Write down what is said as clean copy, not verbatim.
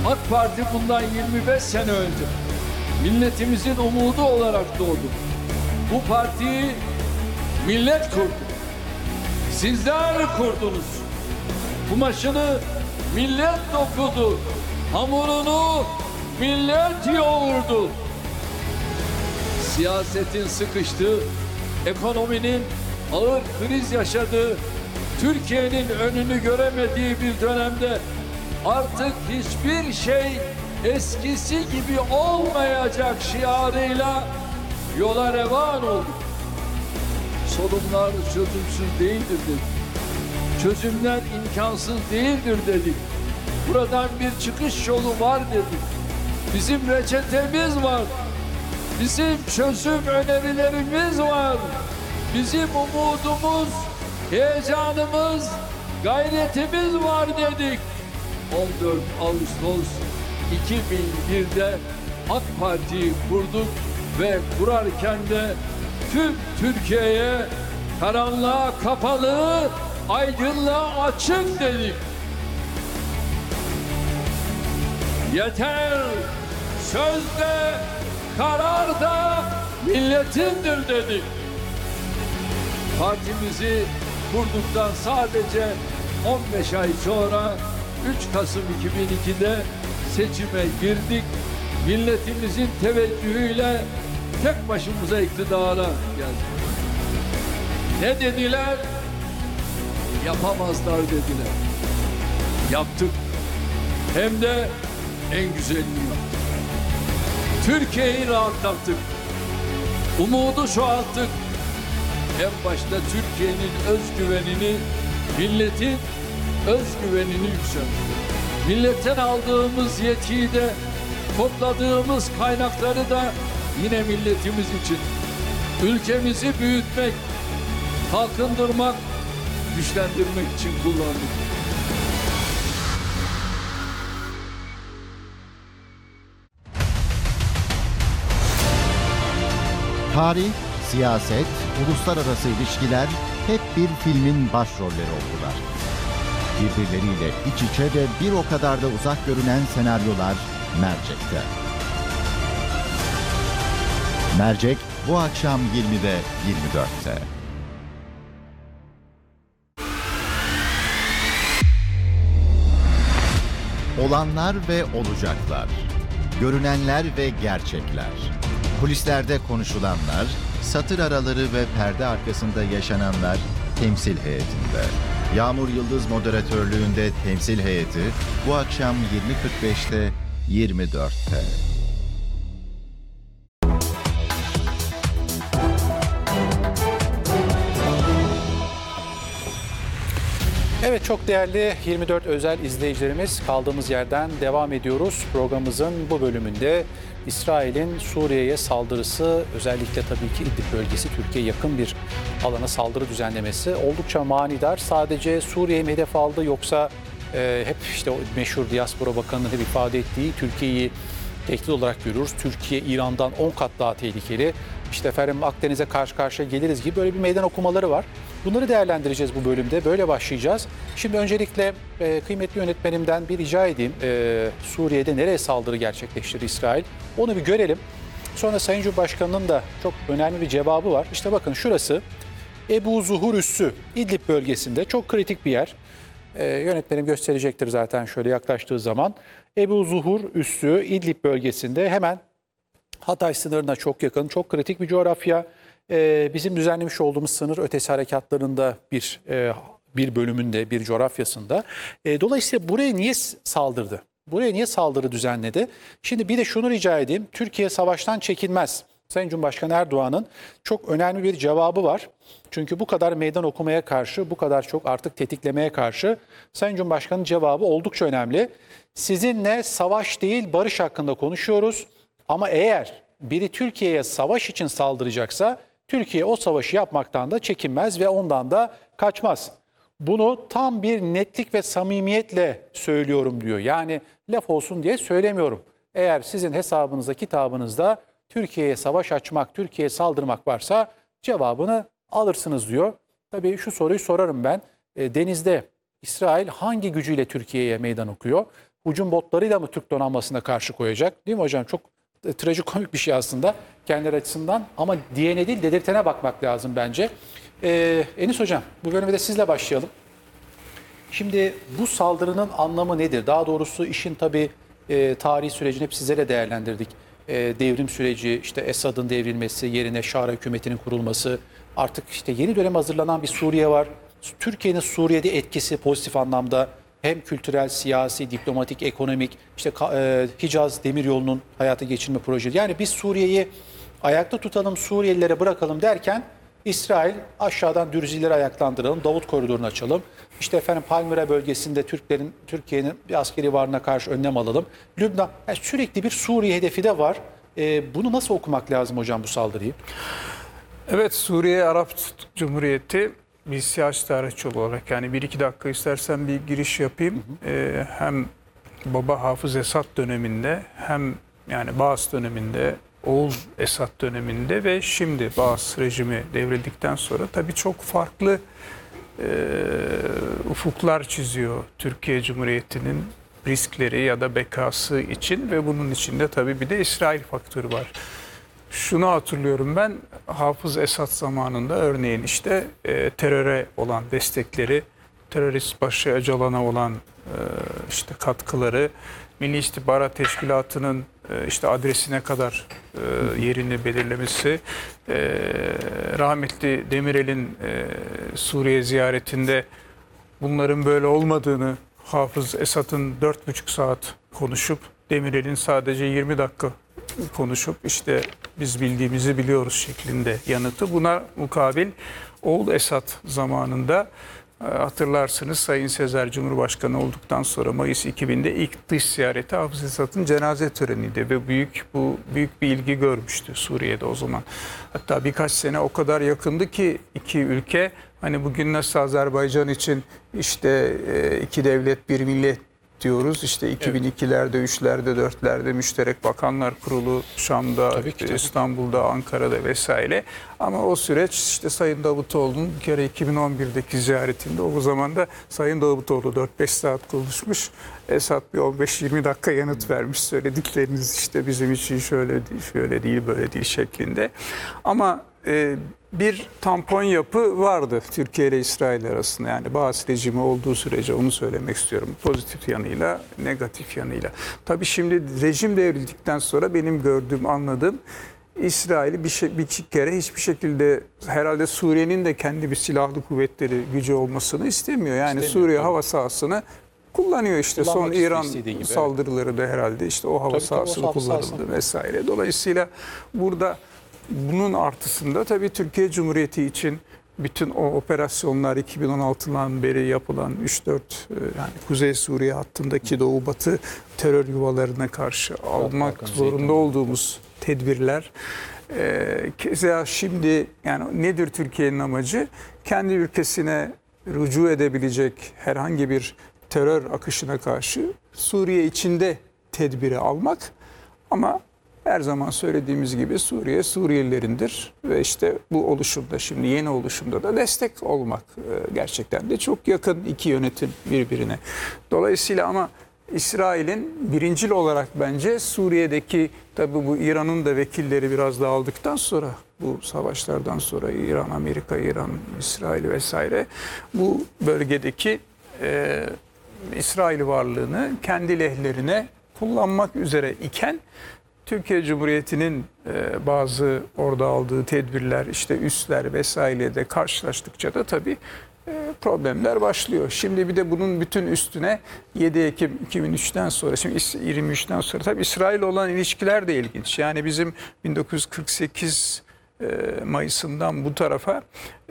AK Parti bundan 25 sene önce milletimizin umudu olarak doğdu. Bu partiyi millet kurdu. Sizler kurdunuz. Kumaşını millet dokudu. Hamurunu millet yoğurdu. Siyasetin sıkıştığı, ekonominin ağır kriz yaşadığı, Türkiye'nin önünü göremediği bir dönemde artık hiçbir şey eskisi gibi olmayacak şiarıyla yola revan olduk. Sorunlar çözümsüz değildir dedik. Çözümler imkansız değildir dedik. Buradan bir çıkış yolu var dedik. Bizim reçetemiz var. Bizim çözüm önerilerimiz var. Bizim umudumuz, heyecanımız, gayretimiz var dedik. 14 Ağustos 2001'de AK Parti'yi kurduk ve kurarken de tüm Türkiye'ye karanlığa kapalı, aydınlığa açık dedik. Yeter, sözde, kararda milletindir dedik. Partimizi kurduktan sadece 15 ay sonra 3 Kasım 2002'de seçime girdik. Milletimizin teveccühüyle tek başımıza iktidara geldik. Ne dediler? Yapamazlar dediler. Yaptık. Hem de en güzelini yaptık. Türkiye'yi rahatlattık. Umudu çoğalttık. En başta Türkiye'nin özgüvenini, milletin özgüvenini yükselttik. Milletten aldığımız yetkiyi de, topladığımız kaynakları da yine milletimiz için, ülkemizi büyütmek, kalkındırmak, güçlendirmek için kullandık. Tarih, siyaset, uluslararası ilişkiler hep bir filmin başrolleri oldular. Birbirleriyle iç içe ve bir o kadar da uzak görünen senaryolar Mercek'te. Mercek bu akşam 20'de 24'te. Olanlar ve olacaklar. Görünenler ve gerçekler. Kulislerde konuşulanlar, satır araları ve perde arkasında yaşananlar temsil heyetinde. Yağmur Yıldız moderatörlüğünde temsil heyeti bu akşam 20.45'te 24'te. Evet, çok değerli 24 özel izleyicilerimiz, kaldığımız yerden devam ediyoruz. Programımızın bu bölümünde İsrail'in Suriye'ye saldırısı, özellikle tabii ki İdlib bölgesi, Türkiye'ye yakın bir alana saldırı düzenlemesi oldukça manidar. Sadece Suriye'yi mi hedef aldı, yoksa hep işte o meşhur Diaspora Bakanı'nın hep ifade ettiği Türkiye'yi tehdit olarak görüyoruz. Türkiye İran'dan 10 kat daha tehlikeli. İşte efendim Akdeniz'e karşı karşıya geliriz gibi böyle bir meydan okumaları var. Bunları değerlendireceğiz bu bölümde. Böyle başlayacağız. Şimdi öncelikle kıymetli yönetmenimden bir rica edeyim. Suriye'de nereye saldırı gerçekleştirdi İsrail? Onu bir görelim. Sonra Sayın Cumhurbaşkanı'nın da çok önemli bir cevabı var. İşte bakın şurası Ebu Zuhur Üssü, İdlib bölgesinde çok kritik bir yer. Yönetmenim gösterecektir zaten şöyle yaklaştığı zaman. Ebu Zuhur Üssü, İdlib bölgesinde hemen Hatay sınırına çok yakın, çok kritik bir coğrafya. Bizim düzenlemiş olduğumuz sınır ötesi harekatlarında bir bölümünde, bir coğrafyasında. Dolayısıyla buraya niye saldırdı? Buraya niye saldırı düzenledi? Şimdi bir de şunu rica edeyim. Türkiye savaştan çekinmez. Sayın Cumhurbaşkanı Erdoğan'ın çok önemli bir cevabı var. Çünkü bu kadar meydan okumaya karşı, bu kadar çok artık tetiklemeye karşı Sayın Cumhurbaşkanı'nın cevabı oldukça önemli. Sizinle savaş değil barış hakkında konuşuyoruz. Ama eğer biri Türkiye'ye savaş için saldıracaksa Türkiye o savaşı yapmaktan da çekinmez ve ondan da kaçmaz. Bunu tam bir netlik ve samimiyetle söylüyorum diyor. Yani laf olsun diye söylemiyorum. Eğer sizin hesabınızda, kitabınızda Türkiye'ye savaş açmak, Türkiye'ye saldırmak varsa cevabını alırsınız diyor. Tabii şu soruyu sorarım ben. Denizde İsrail hangi gücüyle Türkiye'ye meydan okuyor? hücum botlarıyla mı Türk donanmasına karşı koyacak? Değil mi hocam? Çok trajikomik bir şey aslında kendileri açısından. Ama diyene değil dedirtene bakmak lazım bence. Enis hocam, bu bölümde de sizle başlayalım. Şimdi bu saldırının anlamı nedir? Daha doğrusu işin tabii tarihi sürecini hep sizlere değerlendirdik. Devrim süreci, işte Esad'ın devrilmesi, yerine Şara hükümetinin kurulması, artık işte yeni dönem hazırlanan bir Suriye var. Türkiye'nin Suriye'de etkisi pozitif anlamda hem kültürel, siyasi, diplomatik, ekonomik, işte Hicaz Demiryolu'nun hayata geçirme projesi. Yani biz Suriye'yi ayakta tutalım, Suriyelilere bırakalım derken İsrail aşağıdan Dürzileri ayaklandıralım, Davut Koridoru'nu açalım. İşte efendim Palmyra bölgesinde Türkiye'nin bir askeri varlığına karşı önlem alalım. Lübnan, yani sürekli bir Suriye hedefi de var. Bunu nasıl okumak lazım hocam bu saldırıyı? Evet, Suriye Arap Cumhuriyeti bir siyasi tarihçi olarak, yani 1-2 dakika istersen bir giriş yapayım. Hem baba Hafız Esad döneminde hem yani Baas döneminde, oğul Esad döneminde ve şimdi Baas rejimi devrildikten sonra tabii çok farklı ufuklar çiziyor Türkiye Cumhuriyeti'nin riskleri ya da bekası için ve bunun içinde tabii bir de İsrail faktörü var. Şunu hatırlıyorum ben, Hafız Esad zamanında örneğin işte teröre olan destekleri, terörist başı Öcalan'a olan işte katkıları, Milli İstihbarat Teşkilatı'nın işte adresine kadar yerini belirlemesi, rahmetli Demirel'in Suriye ziyaretinde bunların böyle olmadığını Hafız Esad'ın 4,5 saat konuşup Demirel'in sadece 20 dakika konuşup işte biz bildiğimizi biliyoruz şeklinde yanıtı. Buna mukabil oğul Esad zamanında hatırlarsınız Sayın Sezer Cumhurbaşkanı olduktan sonra Mayıs 2000'de ilk dış ziyareti Hafız Esad'ın cenaze töreniydi ve büyük bir ilgi görmüştü Suriye'de o zaman. Hatta birkaç sene o kadar yakındı ki iki ülke, hani bugün nasıl Azerbaycan için işte iki devlet bir millet diyoruz. İşte 2002'lerde, 3'lerde, 4'lerde Müşterek Bakanlar Kurulu Şam'da, tabii. İstanbul'da, Ankara'da vesaire. Ama o süreç işte Sayın Davutoğlu'nun bir kere 2011'deki ziyaretinde, o zaman da Sayın Davutoğlu 4-5 saat konuşmuş. Esad bir 15-20 dakika yanıt vermiş. Söyledikleriniz işte bizim için şöyle değil, böyle değil şeklinde. Ama bir tampon yapı vardı Türkiye ile İsrail arasında. Yani Baas rejimi olduğu sürece onu söylemek istiyorum. Pozitif yanıyla, negatif yanıyla. Tabii şimdi rejim devrildikten sonra benim gördüğüm, anladığım, İsrail'i bir kere hiçbir şekilde herhalde Suriye'nin de kendi bir silahlı kuvvetleri gücü olmasını istemiyor. Yani Suriye hava sahasını kullanıyor işte. Son İran saldırıları da herhalde işte o hava sahasını kullanıldı vesaire. Dolayısıyla burada bunun artısında tabii Türkiye Cumhuriyeti için bütün o operasyonlar 2016'dan beri yapılan 3-4 yani Kuzey Suriye hattındaki Doğu Batı terör yuvalarına karşı almak zorunda olduğumuz tedbirler. Keza şimdi yani nedir Türkiye'nin amacı? Kendi ülkesine rücu edebilecek herhangi bir terör akışına karşı Suriye içinde tedbiri almak, ama her zaman söylediğimiz gibi Suriye Suriyelilerindir ve işte bu oluşumda, şimdi yeni oluşumda da destek olmak gerçekten de çok yakın iki yönetim birbirine. Dolayısıyla ama İsrail'in birincil olarak bence Suriye'deki, tabii bu İran'ın da vekilleri biraz dağıldıktan sonra, bu savaşlardan sonra İran, Amerika, İran, İsrail vesaire bu bölgedeki İsrail varlığını kendi lehlerine kullanmak üzere iken Türkiye Cumhuriyeti'nin bazı orada aldığı tedbirler, işte üsler vesaire de karşılaştıkça da tabii problemler başlıyor. Şimdi bir de bunun bütün üstüne 7 Ekim 2003'ten sonra, şimdi 23'ten sonra tabii İsrail olan ilişkiler de ilginç. Yani bizim 1948 Mayıs'ından bu tarafa